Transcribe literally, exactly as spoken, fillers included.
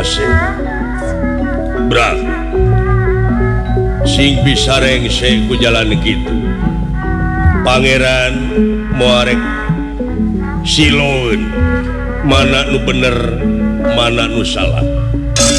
kasih bra sing bisa rengse ku jalan gitu Pangeran muarek siloun mana nu bener mana nu salah